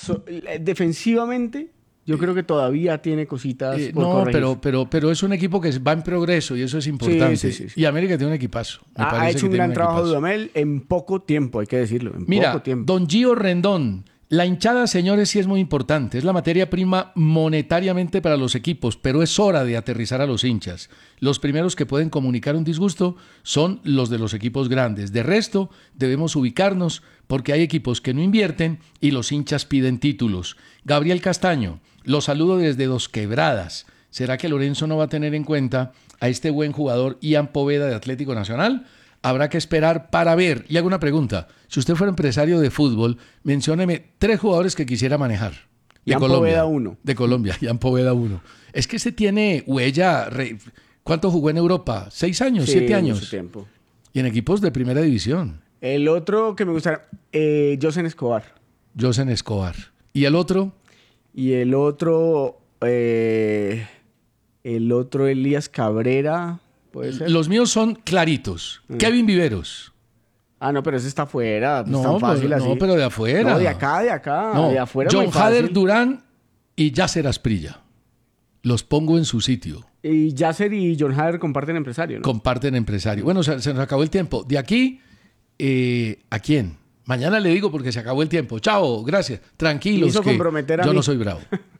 defensivamente, yo creo que todavía tiene cositas por corregir. pero es un equipo que va en progreso y eso es importante. Sí. Y América tiene un equipazo. Ha hecho un gran trabajo Dudamel en poco tiempo, hay que decirlo. Mira, poco tiempo. don Gio Rendón, la hinchada, señores, sí es muy importante. Es la materia prima monetariamente para los equipos, pero es hora de aterrizar a los hinchas. Los primeros que pueden comunicar un disgusto son los de los equipos grandes. De resto, debemos ubicarnos porque hay equipos que no invierten y los hinchas piden títulos. Gabriel Castaño, lo saludo desde Dos Quebradas. ¿Será que Lorenzo no va a tener en cuenta a este buen jugador Ian Poveda de Atlético Nacional? Habrá que esperar para ver. Y hago una pregunta. Si usted fuera empresario de fútbol, mencióneme 3 jugadores que quisiera manejar. De Ian Colombia. Poveda 1. De Colombia, Ian Poveda 1. Es que este tiene huella. ¿Cuánto jugó en Europa? ¿6 años? Sí, ¿7 años? Mucho tiempo. Y en equipos de primera división. El otro que me gustaría, Josen Escobar. Josen Escobar. ¿Y el otro? Y el otro Elías Cabrera, ¿puede ser? Los míos son claritos. Kevin Viveros. Ah, no, pero ese está afuera. No, tan fácil así. No, pero de afuera. No, de acá. No, de afuera John muy fácil. Hader Durán y Yasser Asprilla. Los pongo en su sitio. Y Yasser y John Hader comparten empresario, ¿no? Comparten empresario. Bueno, se nos acabó el tiempo. De aquí, ¿a quién? Mañana le digo porque se acabó el tiempo. Chao, gracias. Tranquilos, Me hizo que comprometer a yo mí. no soy bravo.